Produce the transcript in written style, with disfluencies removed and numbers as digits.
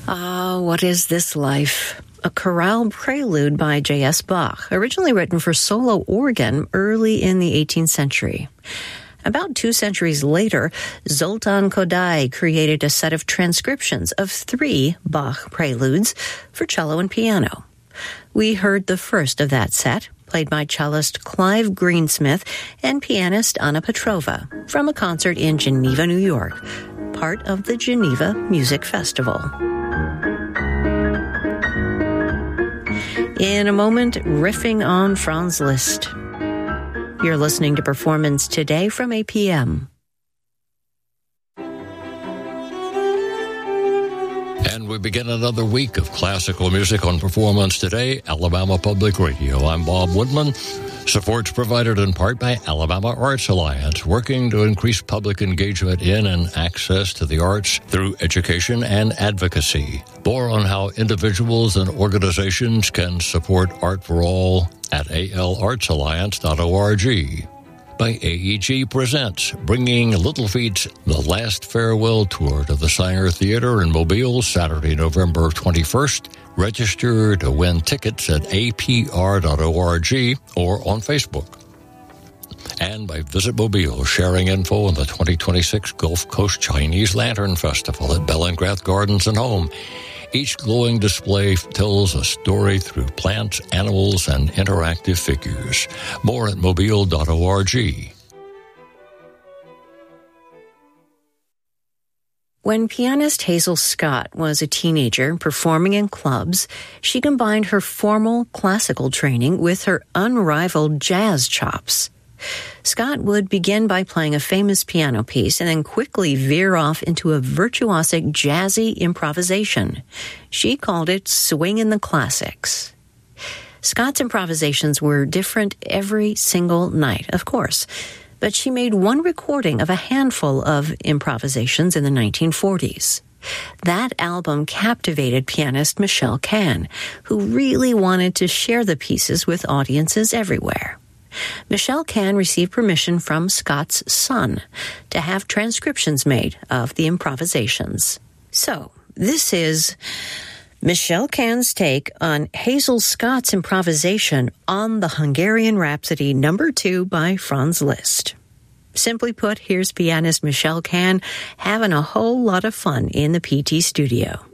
What is this life? A chorale prelude by J.S. Bach, originally written for solo organ early in the 18th century. About 2 centuries later, Zoltán Kodály created a set of transcriptions of 3 Bach preludes for cello and piano. We heard the first of that set, played by cellist Clive Greensmith and pianist Anna Petrova, from a concert in Geneva, New York, part of the Geneva Music Festival. In a moment, riffing on Franz Liszt. You're listening to Performance Today from APM. And we begin another week of classical music on Performance Today, Alabama Public Radio. I'm Bob Woodman. Support's provided in part by Alabama Arts Alliance, working to increase public engagement in and access to the arts through education and advocacy. More on how individuals and organizations can support Art for All at alartsalliance.org. By AEG Presents, bringing Little Feat's The Last Farewell Tour to the Sanger Theater in Mobile, Saturday, November 21st. Register to win tickets at apr.org or on Facebook. And by Visit Mobile, sharing info on the 2026 Gulf Coast Chinese Lantern Festival at Bellingrath Gardens and Home. Each glowing display tells a story through plants, animals, and interactive figures. More at mobile.org. When pianist Hazel Scott was a teenager performing in clubs, she combined her formal classical training with her unrivaled jazz chops. Scott would begin by playing a famous piano piece and then quickly veer off into a virtuosic jazzy improvisation. She called it swingin' the classics. Scott's improvisations were different every single night, of course, but she made one recording of a handful of improvisations in the 1940s. That album captivated pianist Michelle Kahn, who really wanted to share the pieces with audiences everywhere. Michelle Kahn received permission from Scott's son to have transcriptions made of the improvisations. So, this is Michelle Kahn's take on Hazel Scott's improvisation on the Hungarian Rhapsody No. 2 by Franz Liszt. Simply put, here's pianist Michelle Kahn having a whole lot of fun in the PT studio.